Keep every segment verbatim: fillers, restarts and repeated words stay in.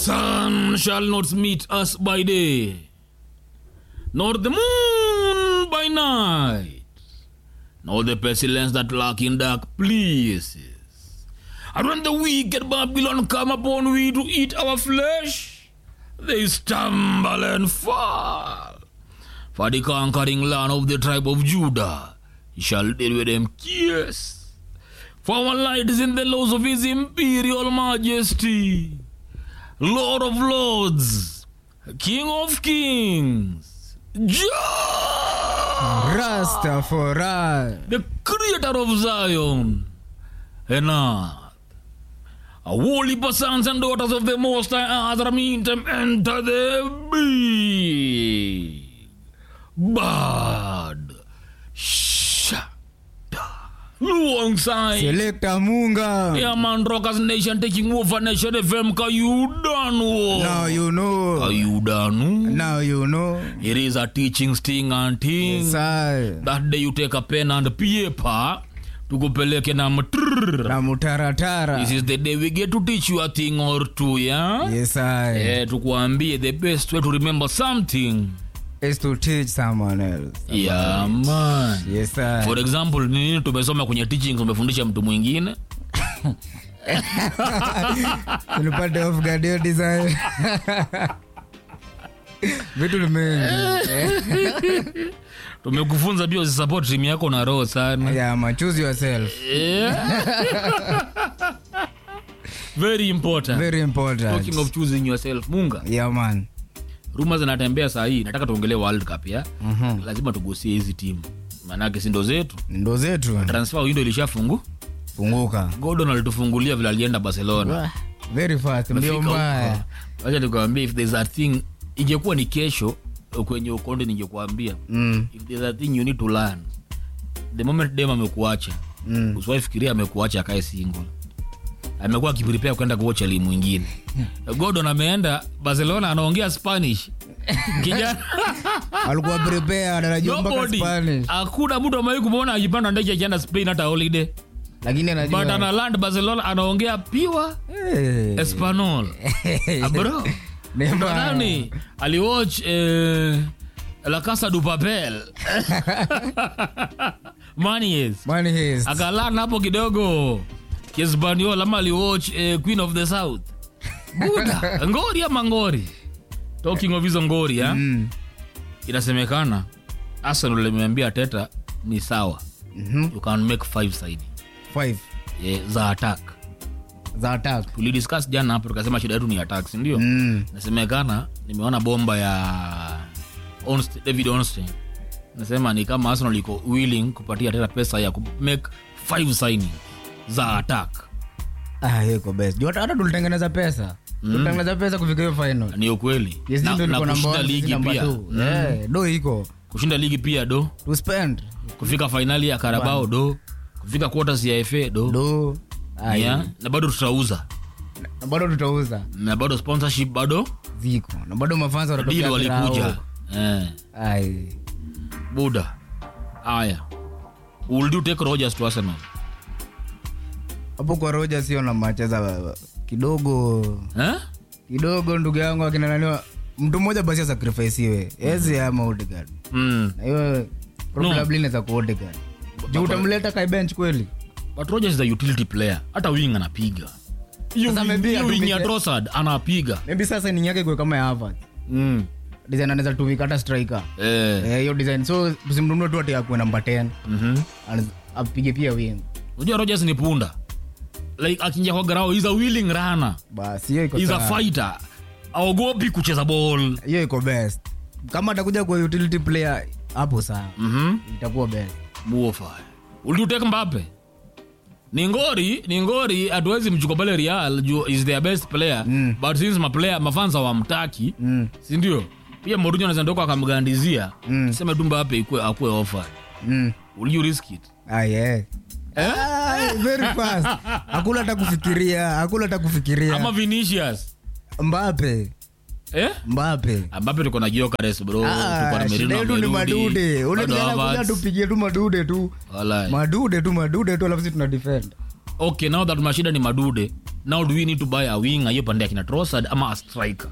Sun shall not meet us by day, nor the moon by night, nor the pestilence that lurk in dark places. And when the wicked Babylon come upon we to eat our flesh, they stumble and fall. For the conquering land of the tribe of Judah shall deal with them yes. For our light is in the laws of his imperial majesty, Lord of lords, King of kings, Jah Rastafari, the creator of Zion and earth. A holy sons and daughters of the Most High Azra meet them enter the big bad shada alongside Selector Munga. Yeah man, Rockers Nation taking over Nation F M. Ka you done wo? Now you know. Ka you done? Now you know. It is a teaching sting and thing. Yes, I. That day you take a pen and paper to go peleke na mtrrr. Na mutaratara. This is the day we get to teach you a thing or two, yeah? Yes, I. Yeah, tukuambie the best way to remember something is to teach someone else. Yeah, man. Yes, I. For example, nini tumesoma kwenye teaching tumefundisha mtu mwingine? Tunapata off guard your design. Vitu ni mengi. Tumekufunza pia usisupport team yako na roho sana. Yeah, man, choose yourself. Yeah. Very important. Very important. Talking of choosing yourself, Munga. Yeah, man. Rumors zinatembea saa hii, nataka tuongelee World Cup ya. Mhm. Lazima tugusie hizi team. Maana si ndo zetu. Ndo zetu. Transfer window ilishafungu. Funguka. Gordon alitufungulia vile alienda Barcelona. Very fast. Ndio mbaya. Acha nikwambie, if there's a thing, ingekuwa ni kesho kwenye ukonde ningekuambia. Mm. If there's a thing you need to learn, the moment dem amekuacha, Mm. usiwahi fikiria amekuacha akae single. Amekuwa akiprepare kwenda kuocha limu mwingine. Gordon ameenda Barcelona anaongea Spanish. Kijana alikuwa prepare anajua mpaka Spanish. Hakuna mtu ambaye kumuona ajipanda ndege akienda Spain hata holiday. Lakini anajua. But ana land Barcelona anaongea piwa hey. Espanol. Bro. Nani aliwatch eh, La Casa de Papel. Money is. Money is. Akalana hapo kidogo. Kiespanol ama aliwatch eh, Queen of the South. Buda, ngori ama ngori. Talking of hizo ngori ya. Mm. Inasemekana Arsenal limeambia Teta ni sawa. Mhm. You can make five side. Five. Yeah, za attack. Za attack. Tuli discuss jana hapo tukasema shida yetu ni attacks, ndio? Mm. Nasemekana nimeona bomba ya Onst David Onstein. Nasema ni kama Arsenal iko willing kupatia Teta pesa ya ku make five signing za attack. Ah, iko best. Jua hata tulitengeneza pesa. Mm. Tulitengeneza pesa kufika hiyo final. Ni ukweli. Yes, na, na kushinda ligi pia. Mm. Eh, do iko. Kushinda ligi pia do. To spend. Kufika finali ya Carabao do. Kufika quarters ya F A do. Do. Yeah. Na bado tutauza. Na bado tutauza. Na bado sponsorship bado ziko. Na bado mafansa watokea walikuja. Eh. Ai. Buda. Aya. Will you take Rodgers to Arsenal? Hapo kwa Rodgers sio na macheza kidogo. Eh? Kidogo ndugu yangu akina nani mtu mmoja basi sacrifice iwe. Ezi ama Odegaard. Mm. Na hiyo probably inaweza ku Odegaard. Je, utamleta kai bench kweli? But Rodgers is a utility player. Hata wing anapiga. Hiyo wing ya Trossard anapiga. Maybe sasa ni yake kwa kama ya Havertz. Mm. Design anaweza tumika hata striker. Eh. Eh, hiyo design so msimnunue tu ati akwe namba ten. Mhm. Apige pia wing. Unajua Rodgers ni punda. Like akinja kwa ground, he's a willing runner. Basi hiyo iko he's a fighter. Aogopi kucheza ball. Hiyo iko best. Kama atakuja kwa utility player hapo sawa. Mhm. Itakuwa best. Muofa. Will you take Mbappe? Ni ngori, ni ngori hatuwezi mchukua Real is their best player. Mm. But since my player mafansa wamtaki, mm. si ndio? Pia Mourinho anaweza ndoka akamgandizia. Mm. Sema tu Mbappe ikue akue offer. Mm. Will you risk it? Ah yeah. Eh? Ah, very fast. Hakuna hata kufikiria, hakuna hata kufikiria. Ama Vinicius. Mbappe. Eh? Mbappe. Mbappe tuko na Gyökeres bro, ah, tuko na Merino. Ndio ni madude. Ule kijana kuja tupige tu madude tu. Wallahi. Madude tu madude tu alafu tuna defend. okay, now that mashida ni madude, now do we need to buy a winger hiyo pande kina Trossard ama a striker?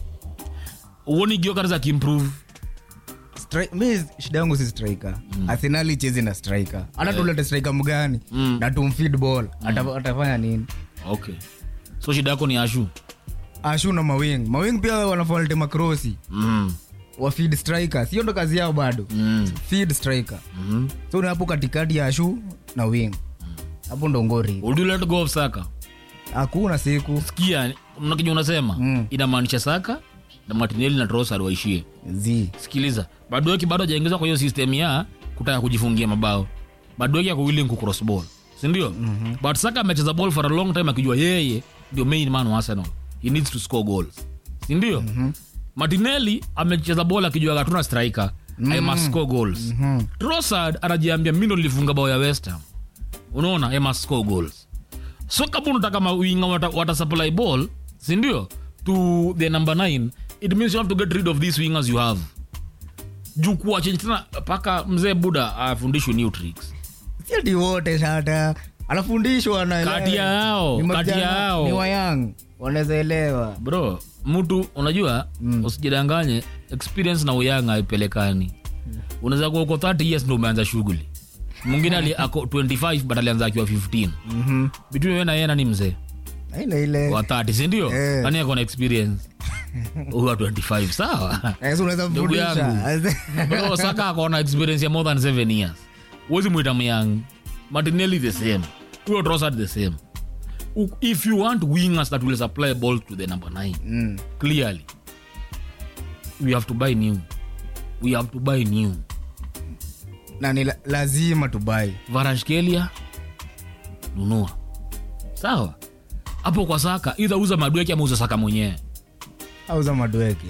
Uoni Gyökeres akimprove? Stri- mimi shida yangu si striker. Mm. Arsenal icheze na striker. Hata yeah. tulete striker mgani mm. na tumfeed ball. Mm. Ata, atafanya nini? Okay. So shida yako ni Ashu. Ashu na mawing. Mawing pia wanafanya makrosi. Mm. Wa feed striker. Sio ndo kazi yao bado. Mm. Feed striker. Mm. So ni hapo katikati ya Ashu na wing. Hapo ndo ngori. Would you let go of Saka? Hakuna siku. Sikia, unakijua unasema mm. inamaanisha Saka na Martinelli na Trossard waishie. Zi. Sikiliza, bado yake bado hajaingizwa kwa hiyo system ya kutaka kujifungia mabao. Bado yake ako willing ku cross ball. Si ndio? Mm-hmm. But Saka amecheza ball for a long time akijua yeye ndio main man wa Arsenal. He needs to score goals. Si ndio? Mm-hmm. Martinelli amecheza ball akijua hatuna striker. Mm-hmm. I must score goals. Mm-hmm. Trossard anajiambia mimi ndo nilifunga bao ya West Ham. Unaona, I must score goals. So kama unataka mawinga wata, wata supply ball, si ndio? To the number nine, it means you have to get rid of these wingers you have. Jukua change tena paka mzee Buda afundishwe new tricks. Sio di wote shata. Anafundishwa na kati yao, kati yao. Ni wayang, wanaweza elewa. Bro, mtu unajua mm. usijidanganye, experience na uyanga haipelekani. Mm. Unaweza kuwa uko thirty years ndio umeanza shughuli. Mwingine ali ako twenty-five but alianza akiwa fifteen. Mhm. Between wewe na yeye nani mzee? Ile ile. Wa thirty si ndio? Yeah. Nani ako na experience? Uwa twenty-five sawa. Eh, so unaweza kufundisha. Bro, Saka ako na experience ya more than seven years. Uwezi muita myang. Martinelli the same. Huyo Trossard the same. If you want wingers that will supply ball to the number nine, mm. clearly we have to buy new. We have to buy new. Na ni lazima tubai. Varashkelia nunua. Sawa. Hapo kwa Saka either uza Madueke ama uza Saka mwenyewe. Auza Madueke.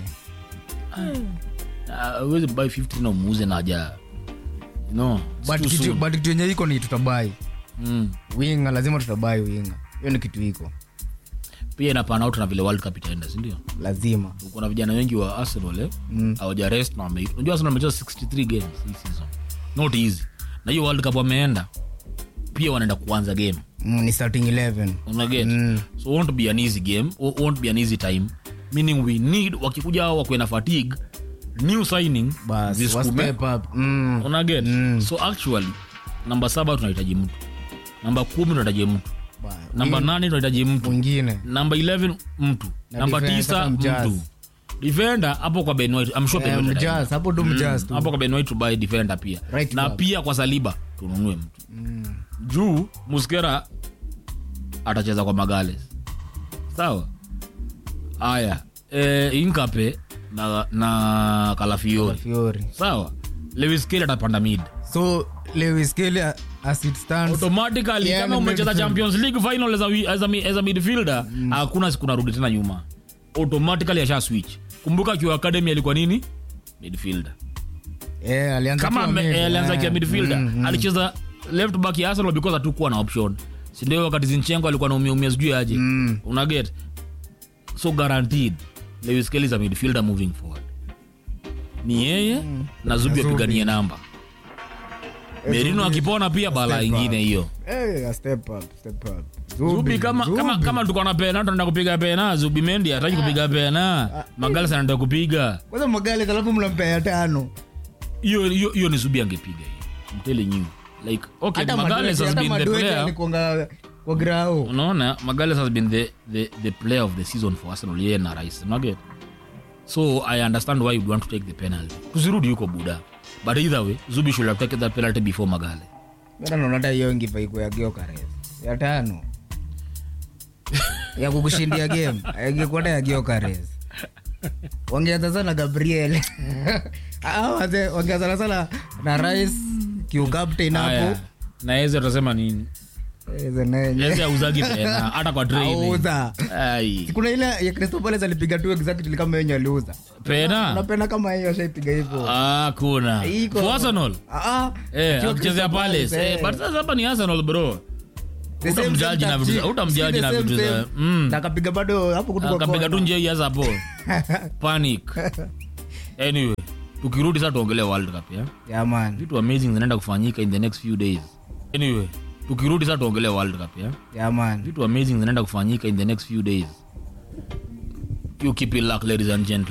Ah, uh, we buy fifty na muuze na haja. You know. But kitu but kitu yenyewe iko ni tutabai. Mm. Winga lazima tutabai winga. Hiyo ni kitu iko. Pia na pan out na vile World Cup itaenda, si ndio? Lazima. Uko na vijana wengi wa Arsenal eh. Mm. Hawaja rest na wame. Unajua Arsenal wamecheza sixty-three games this season. Not easy. Na hiyo World Cup wameenda pia wanaenda kuanza game. Mm, ni starting eleven. Una get? Mm. So won't be an easy game, won't be an easy time. Meaning we need wakikuja hao wako na fatigue, new signing bas step up. Mm. Una get? Mm. So actually namba saba tunahitaji mtu. Namba kumi tunahitaji mtu. Namba nane tunahitaji mtu mwingine. Namba eleven mtu. Namba tisa mtu. Defender hapo kwa Ben White. I'm sure Ben White. Mjaz hapo ndo mjaz tu. Hapo kwa Ben White to buy defender pia. Right na back. Pia kwa Saliba tununue mtu. Mm. Juu Muskera atacheza kwa Magales. Sawa? Aya, eh Inkape na na Calafiori. Calafiori. Sawa? Lewis Kelly atapanda mid. So Lewis Kelly as it stands automatically yeah, kama umecheza Champions League final as a as a, as a midfielder hakuna mm. siku narudi tena nyuma. Automatically asha switch. Kumbuka kwa academy alikuwa nini? Midfielder. Eh, alianza kama me, eh, alianza kwa midfielder. Mm, mm. Alicheza left back ya Arsenal because hatakuwa na option. Si ndio wakati Zinchenko alikuwa anaumia umia sijui aje. Mm. Una get? So guaranteed Lewis Kelly is a midfielder moving forward. Ni yeye mm. na Zubi apiganie namba. Merino akipona pia bala nyingine hiyo. Eh, step up, step up. Zubi, Zubi kama Zubi. kama kama tuko na pena tunaenda kupiga pena, Zubi Mendy hataki kupiga pena. Magales anaenda kupiga. Kwanza Magales alafu mnampea tano. Hiyo hiyo hiyo ni Zubi angepiga hiyo. I'm telling you. Like okay, Magales has been the player. Kwa grao. Unaona, Magales has been the the the player of the season for Arsenal yeye na Rice. Unaget? So I understand why you want to take the penalty. Kusirudi yuko Buda. But either way, Zubi should have taken that penalty before Magale. Mimi naona hata hiyo ingipa iko ya Gyökeres. Ya tano. Ya kukushindia game. Ingekuwa ya Gyökeres. Wangeanza sana Gabriel. Ah, wazee wangeanza sana na Rice, Q captain hapo. Na yeye atasema nini? Eze nene. Yeye uzagi tena hata kwa training. Auza. Ai. Kuna ile ya Crystal Palace alipiga tu exactly kama yeye aliuza. Pena. Na pena kama hiyo ashaipiga hivyo. Ah, kuna. For Arsenal. Ah. Eh, akichezea Palace. Eh, but sasa hapa ni Arsenal bro. Utamjaji na vitu. Utamjaji na vitu. Mm. Na kapiga bado hapo kutoka kwa. Kapiga tu nje hiyo hapo. Panic. Anyway, tukirudi sasa tuongelee World Cup ya. Yeah man. Vitu amazing zinaenda kufanyika in the next few days. Anyway, tukirudi sasa tuongelee World Cup ya yeah man, vitu amazing zinaenda kufanyika in the next few days. You keep it locked, ladies and gentlemen.